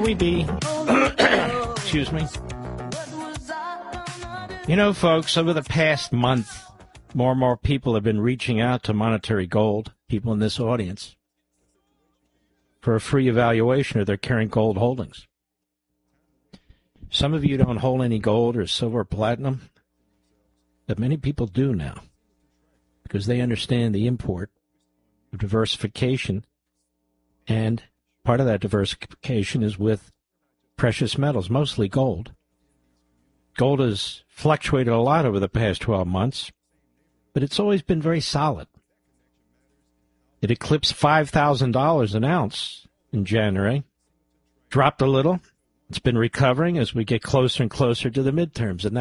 We be, excuse me. You know, folks, over the past month, more and more people have been reaching out to Monetary Gold, people in this audience, for a free evaluation of their current gold holdings. Some of you don't hold any gold or silver or platinum, but many people do now because they understand the import of diversification, and part of that diversification is with precious metals, mostly gold. Gold has fluctuated a lot over the past 12 months, but it's always been very solid. It eclipsed $5,000 an ounce in January, dropped a little. It's been recovering as we get closer and closer to the midterms, and